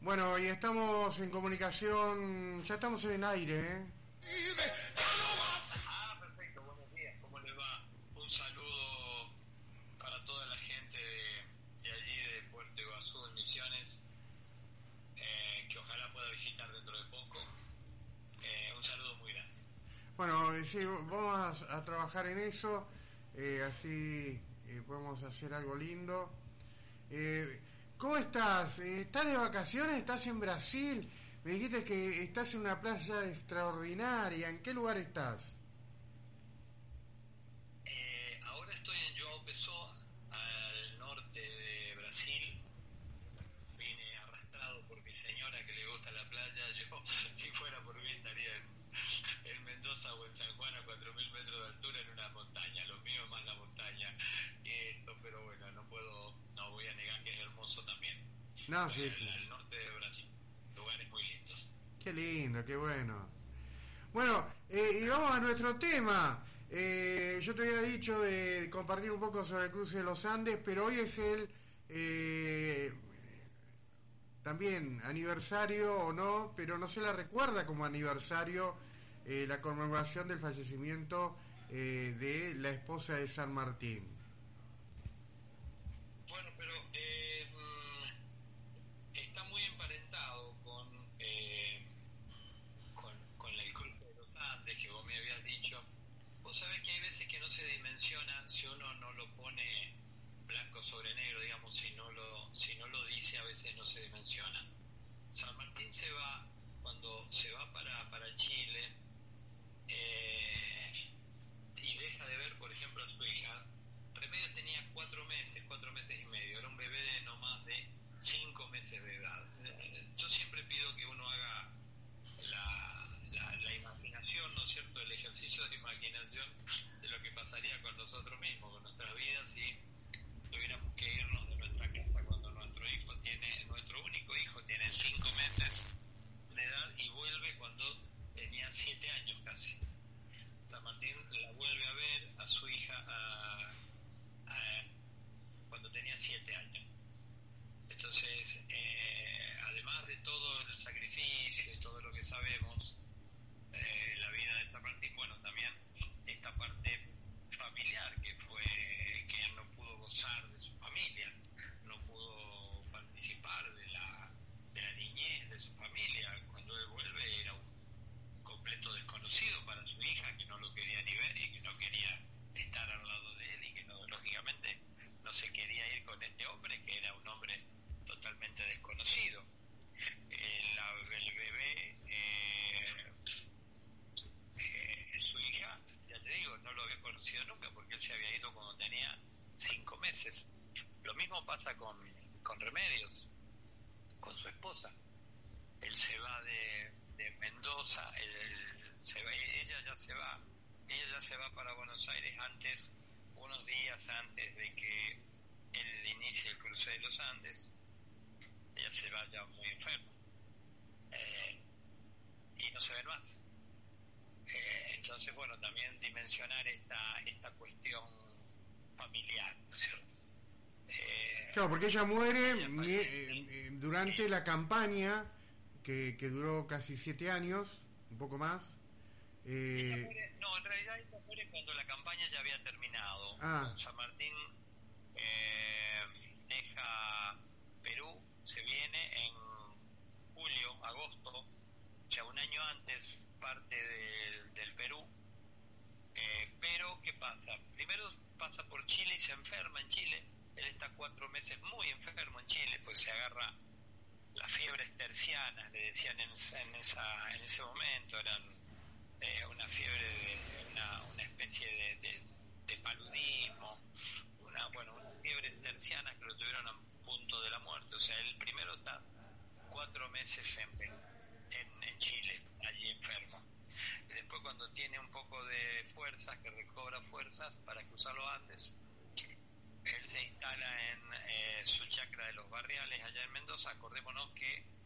Bueno, y estamos en comunicación, ya estamos en aire, ¿eh? Perfecto, buenos días, ¿cómo les va? Un saludo para toda la gente de allí de Puerto Iguazú, en Misiones, que ojalá pueda visitar dentro de poco. Un saludo muy grande. Bueno, sí, vamos a trabajar en eso, así podemos hacer algo lindo. ¿Cómo estás? ¿Estás de vacaciones? ¿Estás en Brasil? Me dijiste que estás en una playa extraordinaria. ¿En qué lugar estás? Ahora estoy en João Pessoa, al norte de Brasil. Vine arrastrado por mi señora que le gusta la playa. Yo, si fuera por mí, estaría en Mendoza o en San Juan a 4.000 metros de altura en una montaña. Lo mío es más la montaña que esto, pero bueno, no voy a negar que es hermoso también. No, sí, sí. Al norte de Brasil, lugares muy lindos. Qué lindo, qué bueno. Bueno, y vamos a nuestro tema. Yo te había dicho de compartir un poco sobre el cruce de los Andes, pero hoy es el también aniversario o no, pero no se la recuerda como aniversario la conmemoración del fallecimiento de la esposa de San Martín. Bueno, pero está muy emparentado con el cruce de los Andes que vos me habías dicho. Vos sabés que hay veces que no se dimensiona si uno no lo pone blanco sobre negro, digamos, si no lo dice, a veces no se dimensiona. San Martín se va, cuando se va para Chile, y deja de ver, por ejemplo, a su hija. Remedios tenía 4 meses y medio, era un bebé de no más de 5 meses de edad. Yo siempre pido que uno haga la imaginación, ¿no es cierto?, el ejercicio de imaginación de lo que pasaría con nosotros mismos, con nuestras vidas, si tuviéramos que irnos de nuestra casa cuando nuestro único hijo tiene 5 meses de edad y vuelve cuando tenía 7 años casi. San Martín la vuelve a ver a su hija cuando tenía 7 años. Entonces, además de todo el sacrificio y todo lo que sabemos, la vida de San Martín, bueno, también esta parte familiar que él no pudo gozar de su familia, no pudo participar de la niñez de su familia. Cuando él vuelve era un completo desconocido para su hija, que no lo quería ni ver y que no quería estar al lado de él y que no, lógicamente no se quería ir con este hombre que era un hombre totalmente desconocido. El bebé, su hija, ya te digo, no lo había conocido nunca porque él se había ido cuando tenía 5 meses. Lo mismo pasa con Remedios, con su esposa. Él se va de Mendoza, ella ya se va para Buenos Aires unos días antes de que él inicie el cruce de los Andes. Ella se va ya muy enferma, y no se ven más. Entonces, bueno, también dimensionar esta cuestión familiar, ¿no es cierto? Claro, porque ella muere durante la campaña que duró casi 7 años, un poco más. No, en realidad ella muere cuando la campaña ya había terminado. San Martín deja Perú, se viene en julio, agosto, ya un año antes parte del Perú, pero ¿qué pasa? Primero pasa por Chile y se enferma en Chile. Él está 4 meses muy enfermo en Chile, pues se agarra las fiebres tercianas, le decían en ese momento, eran una fiebre una especie de paludismo, unas fiebres tercianas que lo tuvieron a punto de la muerte. O sea, él primero está 4 meses en Chile, allí enfermo. Y después, cuando tiene un poco de fuerzas, que recobra fuerzas para cruzar los Andes, él se instala en su chacra de los Barriales allá en Mendoza. Acordémonos que